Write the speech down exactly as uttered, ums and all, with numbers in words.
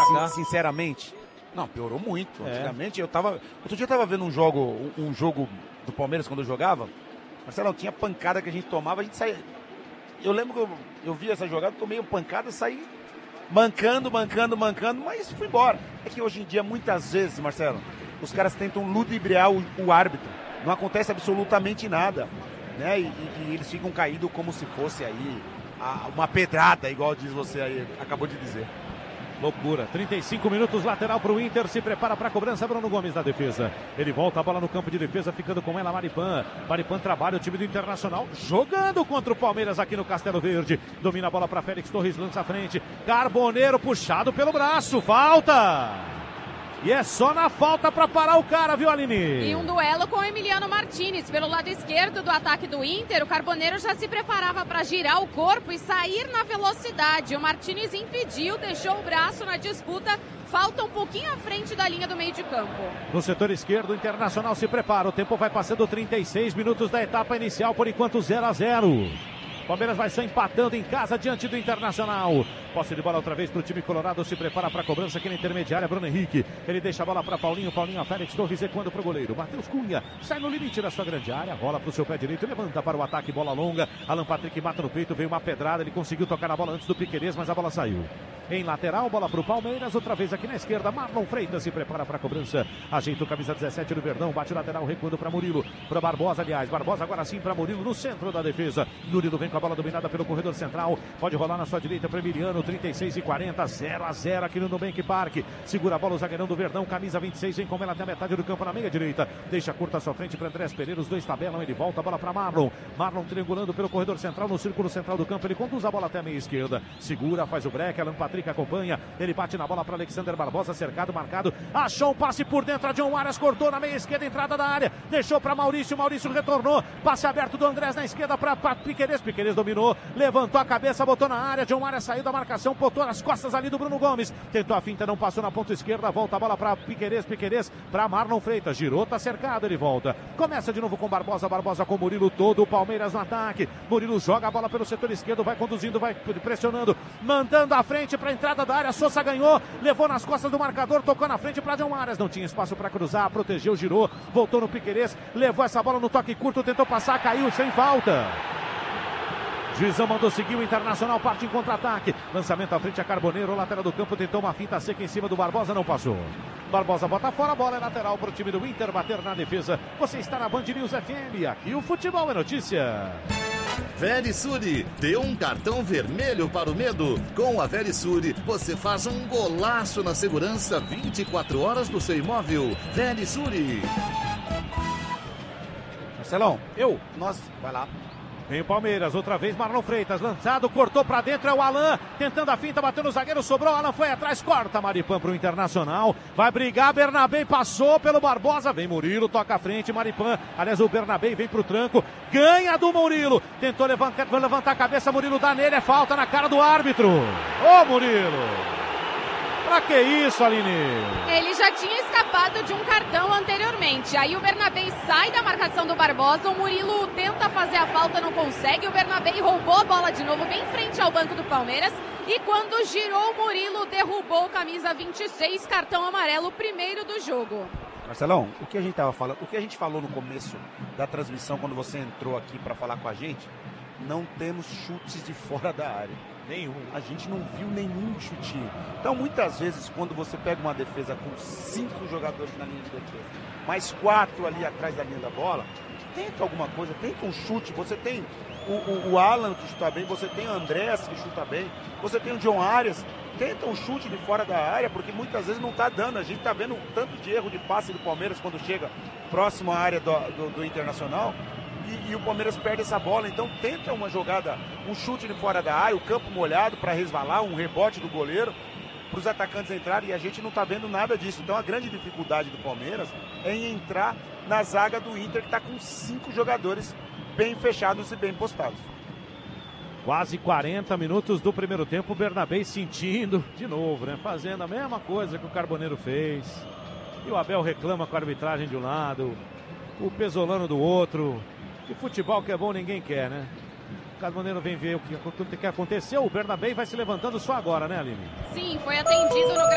Sin, sinceramente, não, piorou muito. É. Antigamente eu tava. Outro dia eu tava vendo um jogo, um jogo do Palmeiras quando eu jogava. Marcelo, tinha pancada que a gente tomava, a gente saía. Eu lembro que eu, eu vi essa jogada, tomei uma pancada e saí mancando, mancando, mancando, mas fui embora. É que hoje em dia, muitas vezes, Marcelo, os caras tentam ludibriar o, o árbitro. Não acontece absolutamente nada, né? E, e, e eles ficam caídos como se fosse aí a, uma pedrada, igual diz você aí, acabou de dizer. Loucura, trinta e cinco minutos, lateral para o Inter, se prepara para a cobrança, Bruno Gomes na defesa. Ele volta a bola no campo de defesa, ficando com ela Maripan. Maripan trabalha o time do Internacional, jogando contra o Palmeiras aqui no Castelo Verde. Domina a bola para Félix Torres, lança à frente. Carboneiro puxado pelo braço, falta! E é só na falta para parar o cara, viu, Aline? E um duelo com o Emiliano Martinez. Pelo lado esquerdo do ataque do Inter, o Carboneiro já se preparava para girar o corpo e sair na velocidade. O Martinez impediu, deixou o braço na disputa. Falta um pouquinho à frente da linha do meio de campo. No setor esquerdo, o Internacional se prepara. O tempo vai passando, trinta e seis minutos da etapa inicial, por enquanto zero a zero. Palmeiras vai só empatando em casa diante do Internacional. Posse de bola outra vez para o time colorado. Se prepara para a cobrança aqui na intermediária. Bruno Henrique. Ele deixa a bola para Paulinho. Paulinho a Félix Torres recuando para o goleiro. Matheus Cunha sai no limite da sua grande área. Rola para o seu pé direito. Levanta para o ataque. Bola longa. Alan Patrick mata no peito. Veio uma pedrada. Ele conseguiu tocar na bola antes do Piquerez, mas a bola saiu. Em lateral, bola para o Palmeiras. Outra vez aqui na esquerda. Marlon Freitas se prepara para a cobrança. Ajeita o camisa dezessete do Verdão. Bate o lateral recuando para Murilo. Para Barbosa, aliás. Barbosa agora sim para Murilo no centro da defesa. Murilo vem com a bola dominada pelo corredor central, pode rolar na sua direita para Emiliano, trinta e seis e quarenta, zero a zero aqui no Nubank Park. Segura a bola o zagueirão do Verdão, camisa vinte e seis, vem com ela até a metade do campo na meia direita, deixa curta a sua frente para Andrés Pereira, os dois tabelam, ele volta a bola para Marlon, Marlon triangulando pelo corredor central, no círculo central do campo, ele conduz a bola até a meia esquerda, segura, faz o break, Alan Patrick acompanha, ele bate na bola para Alexander Barbosa, cercado, marcado, achou um passe por dentro, a John Arias cortou na meia esquerda, entrada da área, deixou para Maurício, Maurício retornou, passe aberto do Andrés na esquerda para Piquerez, Piquerez dominou, levantou a cabeça, botou na área, John Arias saiu da marcação, botou nas costas ali do Bruno Gomes, tentou a finta, não passou na ponta esquerda, volta a bola para Piquerez, Piquerez para Marlon Freitas, girou, tá cercado, ele volta, começa de novo com Barbosa, Barbosa com Murilo, todo o Palmeiras no ataque, Murilo joga a bola pelo setor esquerdo, vai conduzindo, vai pressionando, mandando à frente para a entrada da área, Sousa ganhou, levou nas costas do marcador, tocou na frente para John Arias, não tinha espaço para cruzar, protegeu, girou, voltou no Piquerez, levou essa bola no toque curto, tentou passar, caiu sem falta. Juizão mandou seguir, o Internacional parte em contra-ataque. Lançamento à frente a Carboneiro, lateral do campo, tentou uma finta seca em cima do Barbosa, não passou. Barbosa bota fora, a bola é lateral para o time do Inter bater na defesa. Você está na Band News F M, aqui o futebol é notícia. Verisure, deu um cartão vermelho para o medo. Com a Verisure, você faz um golaço na segurança vinte e quatro horas do seu imóvel. Verisure. Marcelão, eu, nós, vai lá. Vem o Palmeiras, outra vez Marlon Freitas, lançado, cortou pra dentro, é o Alan, tentando a finta, bateu no zagueiro, sobrou, Alan foi atrás, corta Maripan pro Internacional, vai brigar, Bernabé passou pelo Barbosa, vem Murilo, toca à frente, Maripan, aliás o Bernabé vem pro tranco, ganha do Murilo, tentou levantar, levantar a cabeça, Murilo dá nele, é falta na cara do árbitro, ô Murilo! Pra que isso, Aline? Ele já tinha escapado de um cartão anteriormente. Aí o Bernabé sai da marcação do Barbosa. O Murilo tenta fazer a falta, não consegue. O Bernabé roubou a bola de novo bem frente ao banco do Palmeiras. E quando girou, o Murilo derrubou o camisa vinte e seis, cartão amarelo, primeiro do jogo. Marcelão, o que a gente tava falando, o que a gente falou no começo da transmissão, quando você entrou aqui para falar com a gente, não temos chutes de fora da área. Nenhum. A gente não viu nenhum chute. Então, muitas vezes, quando você pega uma defesa com cinco jogadores na linha de defesa, mais quatro ali atrás da linha da bola, tenta alguma coisa, tenta um chute. Você tem o, o, o Alan que chuta bem, você tem o Andrés que chuta bem, você tem o John Arias. Tenta um chute de fora da área, porque muitas vezes não está dando. A gente está vendo um tanto de erro de passe do Palmeiras quando chega próximo à área do, do, do Internacional. E, e o Palmeiras perde essa bola, então tenta uma jogada, um chute de fora da área, o campo molhado para resvalar, um rebote do goleiro, para os atacantes entrarem, e a gente não está vendo nada disso. Então a grande dificuldade do Palmeiras é em entrar na zaga do Inter, que está com cinco jogadores bem fechados e bem postados. Quase quarenta minutos do primeiro tempo, o Bernabé sentindo de novo, né? Fazendo a mesma coisa que o Carboneiro fez. E o Abel reclama com a arbitragem de um lado, o Pesolano do outro. E futebol que é bom ninguém quer, né? O Carboneiro vem ver o que, o que aconteceu. O Bernabé vai se levantando só agora, né, Aline? Sim, foi atendido no